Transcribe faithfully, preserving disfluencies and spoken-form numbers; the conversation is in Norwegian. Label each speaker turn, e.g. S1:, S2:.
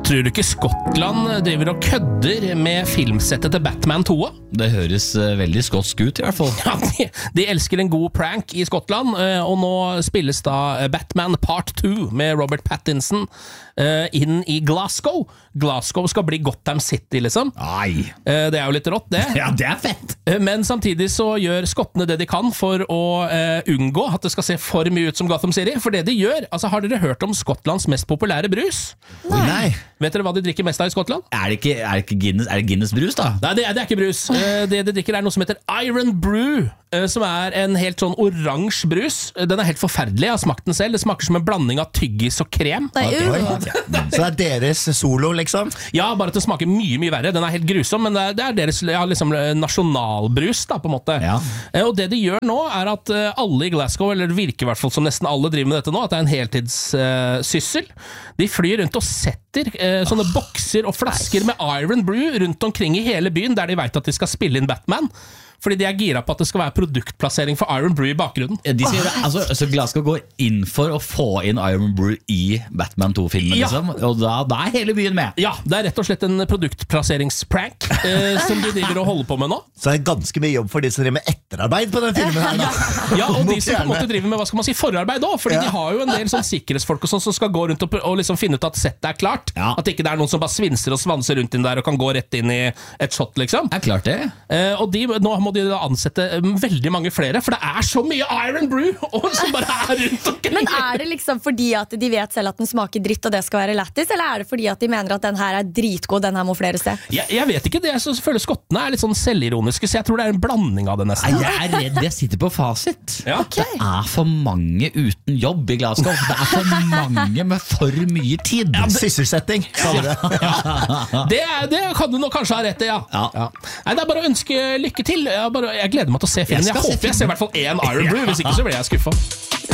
S1: Tror du ikke Skottland driver og kødder med filmsettet til Batman to?
S2: Det høres uh, veldig skotsk ut i hvert fall.
S1: Ja, de, de elsker en god prank i Skottland, uh, og nå spilles da Batman Part to med Robert Pattinson uh, inn i Glasgow. Glasgow skal bli Gotham City, liksom.
S2: Nei.
S1: Uh, det er jo litt rått, det.
S2: Ja, det er fett.
S1: Uh, men samtidig så gjør skottene det de kan for å uh, unngå at det skal se for mye ut som Gotham City. For det de gjør, altså har dere hørt om Skottlands mest populære brus?
S3: Nei. Nei.
S1: Vet dere hva de drikker mest av i Skottland?
S2: Er det ikke, er det ikke Guinness, er det Guinness brus da?
S1: Nei, det er, det er ikke brus. Det de drikker er noe som heter Iron Brew, som er en helt sånn oransje brus. Den er helt forferdelig, jeg har smakt den selv. Det smaker som en blanding av tyggis og krem.
S3: Nei, okay.
S4: Så det er deres solo, liksom?
S1: Ja, bare at det smaker mye, mye verre. Den er helt grusom, men det er, det er deres ja, liksom, nasjonalbrus, da, på en måte.
S2: Ja.
S1: Og det de gjør nå, er at alle i Glasgow, eller det virker i hvert fall som nesten alle driver med dette nå, at det er en heltidssyssel. De flyr rundt og setter eh, sånne bokser og flasker med Iron Brew rundt omkring i hele byen, der de vet at de skal spille inn Batman. Fordi de er gira på at det skal være produktplassering for Iron Brew i bakgrunnen.
S2: De sier, altså, så Glasgow går inn for å få inn Iron Brew i Batman to-filmen,
S1: Ja.
S2: liksom? Og da, da er hele byen med.
S1: Ja, det er rett og slett en produktplasseringsprank eh, som de driver og holder på med nå.
S4: Så det er ganske mye jobb for de som driver med etterarbeid på den filmen her. Da.
S1: Ja, og de som på en måte driver med hva skal man si, forarbeid også, fordi
S4: Ja.
S1: de har jo en del sånn sikkerhetsfolk og sånn som skal gå rundt og, og liksom finne ut at settet er klart.
S2: Ja.
S1: At ikke det er noen som bare svinser og svanser rundt inn der og kan gå rett inn i et shot, liksom.
S2: Er klart det?
S1: Eh, og de, nå må de da ansette um, veldig mange flere, for det er så mye Iron Brew og som bare er rundt omkring.
S3: Men er det liksom fordi at de vet selv at den smaker dritt og det skal være lættis, eller er det fordi at de mener at den her er dritgod, den her må flere se?
S1: Jeg, jeg vet ikke, det jeg så føler skottene er litt sånn selvironiske, så jeg tror det er en blanding av det nesten.
S2: Nei, jeg er redd jeg sitter på fasit.
S1: Ja.
S2: Det er for mange uten jobb i Glasgow. Det er for mange med for mye tid.
S4: Sysselsetting, kaller det.
S1: Det, er, det kan du nok kanskje ha rett i, ja.
S2: Ja.
S1: Ja. Nei, det er bare å ønske lykke til. Jeg, bare, jeg gleder meg til å se filmen.
S2: Jeg
S1: Jeg,
S2: skal se
S1: håper jeg ser i hvert fall én Iron Brew, hvis ikke så blir jeg skuffa.